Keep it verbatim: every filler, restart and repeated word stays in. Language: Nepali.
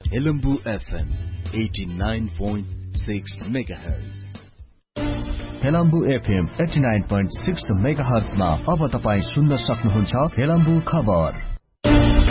Helambu FM eighty-nine point six megahertz. Helambu FM eighty-nine point six megahertz मा अब तपाई सुन्न सक्नुहुन्छ हेलम्बु खबर।